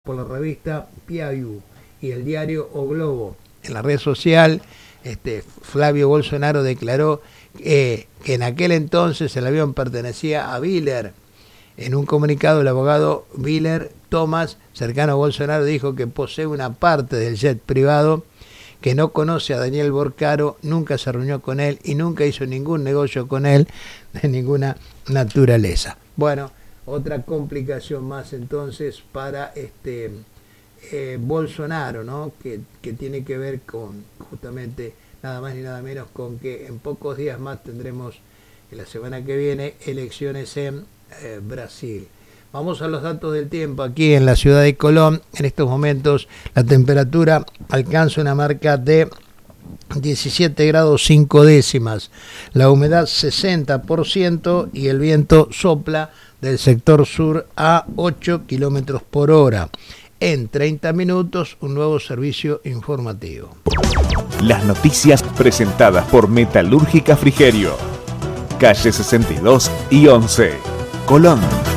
por la revista Piauí y el diario O Globo. En la red social, Flavio Bolsonaro declaró que en aquel entonces el avión pertenecía a Viller. En un comunicado, el abogado Viller Thomas, cercano a Bolsonaro, dijo que posee una parte del jet privado, que no conoce a Daniel Borcaro, nunca se reunió con él y nunca hizo ningún negocio con él de ninguna naturaleza. Bueno, otra complicación más entonces para Bolsonaro, ¿no? Que tiene que ver con justamente nada más ni nada menos con que en pocos días más tendremos, en la semana que viene, elecciones en Brasil. Vamos a los datos del tiempo aquí en la ciudad de Colón. En estos momentos la temperatura alcanza una marca de 17 grados 5 décimas, la humedad 60% y el viento sopla del sector sur a 8 kilómetros por hora. En 30 minutos, un nuevo servicio informativo. Las noticias presentadas por Metalúrgica Frigerio, calle 62 y 11, Colón.